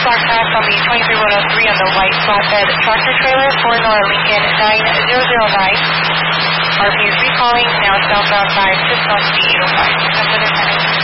black pass on the 23103 on the white flatbed tractor trailer for Nora Lincoln 9009. RP is recalling, now southbound 5, just on the 805. Come for their